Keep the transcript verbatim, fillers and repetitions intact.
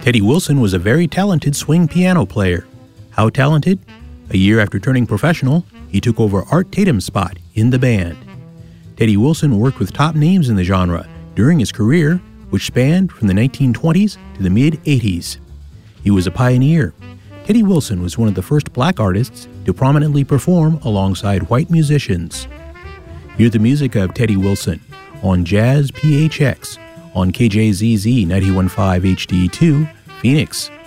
Teddy Wilson was a very talented swing piano player. How talented? A year after turning professional, he took over Art Tatum's spot in the band. Teddy Wilson worked with top names in the genre during his career, which spanned from the nineteen twenties to the mid-eighties. He was a pioneer. Teddy Wilson was one of the first black artists to prominently perform alongside white musicians. Hear the music of Teddy Wilson on Jazz P H X on K J Z Z ninety-one point five H D two, Phoenix.